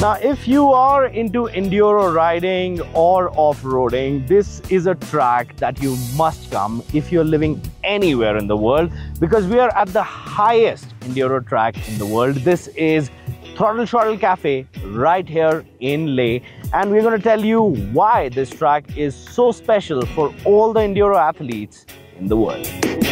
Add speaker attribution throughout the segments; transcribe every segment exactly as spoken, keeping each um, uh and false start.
Speaker 1: Now, if you are into enduro riding or off-roading, this is a track that you must come if you're living anywhere in the world, because we are at the highest enduro track in the world. This is Throttle Throttle Cafe right here in Leh, and we're going to tell you why this track is so special for all the enduro athletes in the world.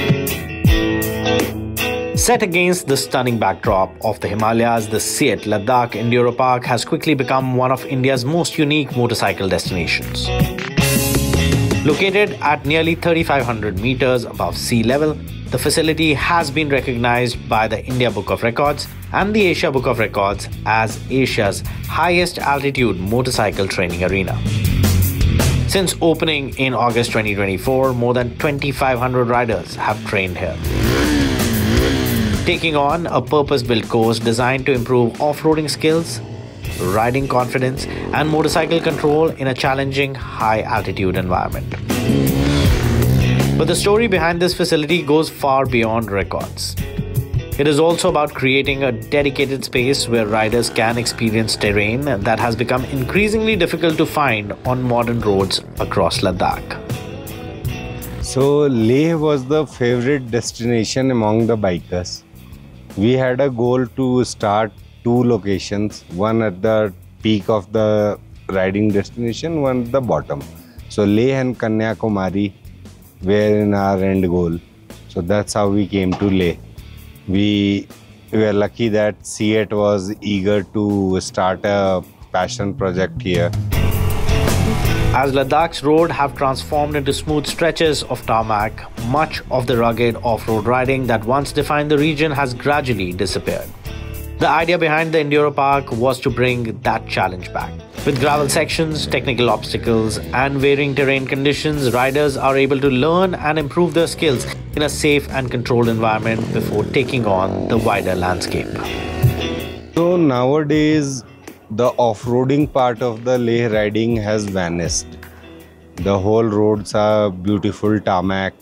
Speaker 1: Set against the stunning backdrop of the Himalayas, the Siat Ladakh Enduro Park has quickly become one of India's most unique motorcycle destinations. Located at nearly thirty-five hundred meters above sea level, the facility has been recognized by the India Book of Records and the Asia Book of Records as Asia's highest altitude motorcycle training arena. Since opening in August twenty twenty-four, more than twenty-five hundred riders have trained here, taking on a purpose-built course designed to improve off-roading skills, riding confidence, and motorcycle control in a challenging high-altitude environment. But the story behind this facility goes far beyond records. It is also about creating a dedicated space where riders can experience terrain that has become increasingly difficult to find on modern roads across Ladakh.
Speaker 2: So Leh was the favorite destination among the bikers. We had a goal to start two locations, one at the peak of the riding destination, one at the bottom. So Leh and Kanyakumari were in our end goal. So that's how we came to Leh. We were lucky that Siat was eager to start a passion project here.
Speaker 1: As Ladakh's roads have transformed into smooth stretches of tarmac, much of the rugged off-road riding that once defined the region has gradually disappeared. The idea behind the Enduro Park was to bring that challenge back. With gravel sections, technical obstacles, and varying terrain conditions, riders are able to learn and improve their skills in a safe and controlled environment before taking on the wider landscape.
Speaker 2: So nowadays, the off-roading part of the Leh riding has vanished. The whole roads are beautiful tarmac.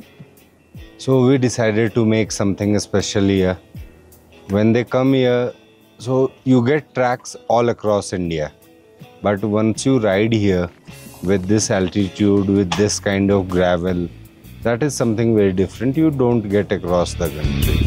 Speaker 2: So we decided to make something special here. When they come here, so you get tracks all across India. But once you ride here with this altitude, with this kind of gravel, that is something very different you don't get across the country.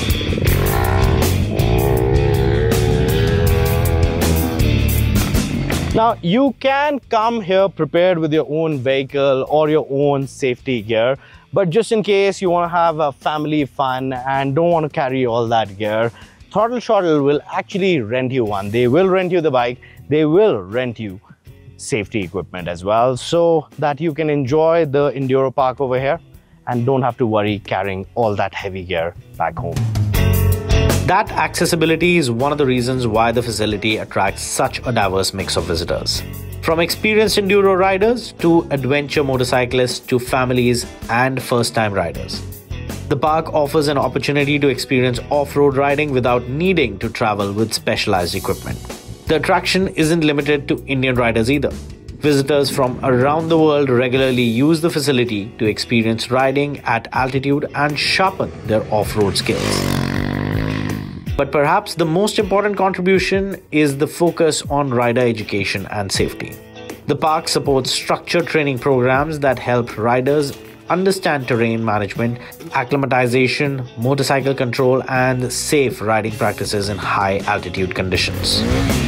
Speaker 1: Now, you can come here prepared with your own vehicle or your own safety gear, but just in case you want to have a family fun and don't want to carry all that gear, Throttle Throttle will actually rent you one. They will rent you the bike, they will rent you safety equipment as well, so that you can enjoy the Enduro Park over here and don't have to worry carrying all that heavy gear back home. That accessibility is one of the reasons why the facility attracts such a diverse mix of visitors. From experienced enduro riders to adventure motorcyclists to families and first-time riders. The park offers an opportunity to experience off-road riding without needing to travel with specialized equipment. The attraction isn't limited to Indian riders either. Visitors from around the world regularly use the facility to experience riding at altitude and sharpen their off-road skills. But perhaps the most important contribution is the focus on rider education and safety. The park supports structured training programs that help riders understand terrain management, acclimatization, motorcycle control, and safe riding practices in high altitude conditions.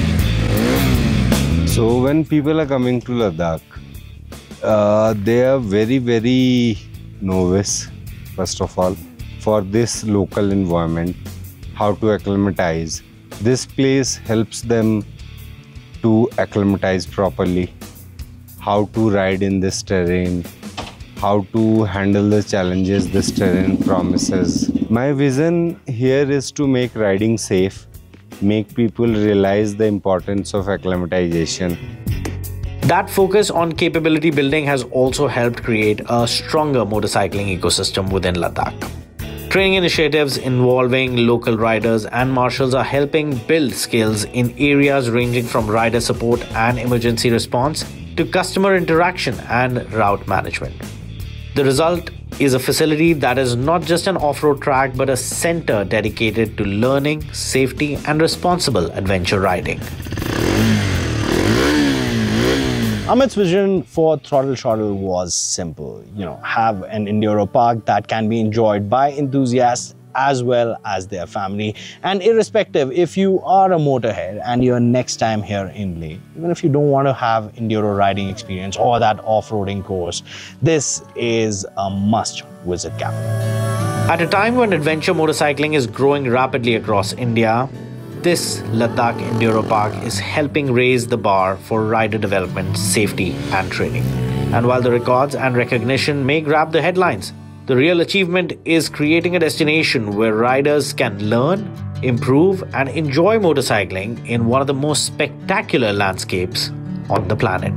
Speaker 2: So when people are coming to Ladakh, uh, they are very, very novice, first of all, for this local environment. How to acclimatize. This place helps them to acclimatize properly, how to ride in this terrain, how to handle the challenges this terrain promises. My vision here is to make riding safe, make people realize the importance of acclimatization.
Speaker 1: That focus on capability building has also helped create a stronger motorcycling ecosystem within Ladakh. Training initiatives involving local riders and marshals are helping build skills in areas ranging from rider support and emergency response to customer interaction and route management. The result is a facility that is not just an off-road track but a center dedicated to learning, safety, and responsible adventure riding. Amit's vision for Throttle Throttle was simple. You know, have an Enduro park that can be enjoyed by enthusiasts as well as their family. And irrespective, if you are a motorhead and you're next time here in Leh, even if you don't want to have Enduro riding experience or that off-roading course, this is a must-visit capital. At a time when adventure motorcycling is growing rapidly across India, this Ladakh Enduro Park is helping raise the bar for rider development, safety and training. And while the records and recognition may grab the headlines, the real achievement is creating a destination where riders can learn, improve and enjoy motorcycling in one of the most spectacular landscapes on the planet.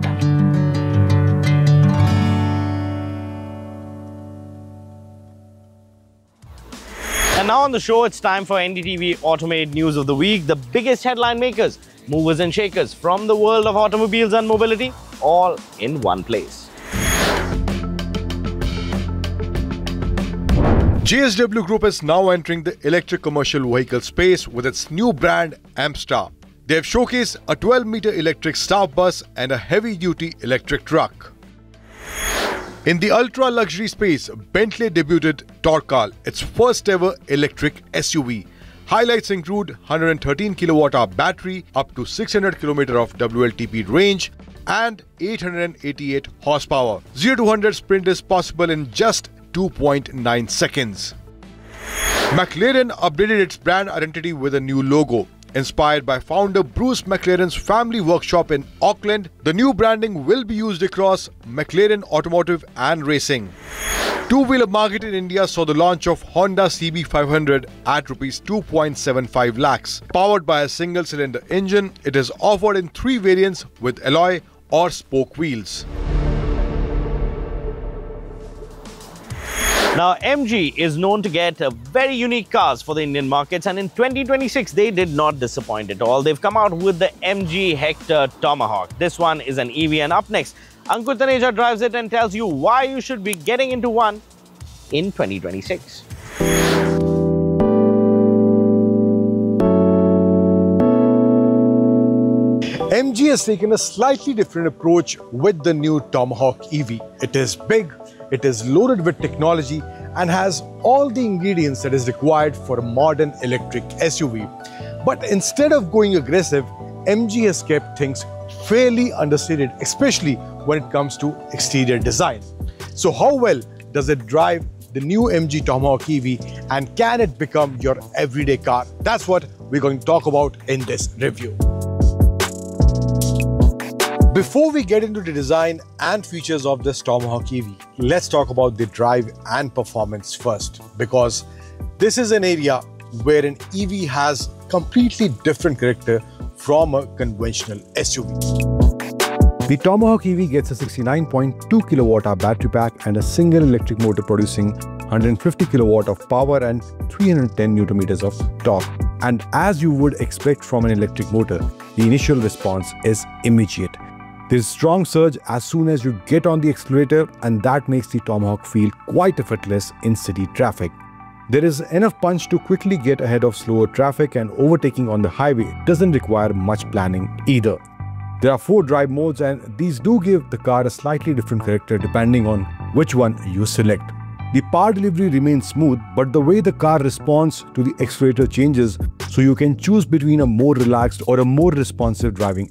Speaker 1: And now on the show, it's time for N D T V Automate News of the Week. The biggest headline makers, movers and shakers from the world of automobiles and mobility, all in one place.
Speaker 3: J S W Group is now entering the electric commercial vehicle space with its new brand Amstar. They have showcased a twelve meter electric staff bus and a heavy-duty electric truck. In the ultra-luxury space, Bentley debuted Torcal, its first ever electric S U V. Highlights include one hundred thirteen kilowatt hour battery, up to six hundred kilometers of W L T P range and eight hundred eighty-eight horsepower. zero to one hundred sprint is possible in just two point nine seconds. McLaren updated its brand identity with a new logo. Inspired by founder Bruce McLaren's family workshop in Auckland, the new branding will be used across McLaren Automotive and Racing. Two-wheeler market in India saw the launch of Honda C B five hundred at rupees two point seven five lakhs. Powered by a single-cylinder engine, it is offered in three variants with alloy or spoke wheels.
Speaker 1: Now, M G is known to get uh, very unique cars for the Indian markets, and in twenty twenty-six, they did not disappoint at all. They've come out with the M G Hector Tomahawk. This one is an E V, and up next, Ankur Taneja drives it and tells you why you should be getting into one in twenty twenty-six.
Speaker 3: M G has taken a slightly different approach with the new Tomahawk E V. It is big, it is loaded with technology and has all the ingredients that is required for a modern electric S U V. But instead of going aggressive, M G has kept things fairly understated, especially when it comes to exterior design. So how well does it drive the new M G Tomahawk E V, and can it become your everyday car? That's what we're going to talk about in this review. Before we get into the design and features of this Tomahawk E V, let's talk about the drive and performance first, because this is an area where an E V has completely different character from a conventional S U V.
Speaker 4: The Tomahawk E V gets a sixty-nine point two kilowatt hour battery pack and a single electric motor producing one hundred fifty kilowatt of power and three hundred ten newton meters of torque. And as you would expect from an electric motor, the initial response is immediate. There is strong surge as soon as you get on the accelerator, and that makes the Tomahawk feel quite effortless in city traffic. There is enough punch to quickly get ahead of slower traffic, and overtaking on the highway doesn't require much planning either. There are four drive modes, and these do give the car a slightly different character depending on which one you select. The power delivery remains smooth, but the way the car responds to the accelerator changes, so you can choose between a more relaxed or a more responsive driving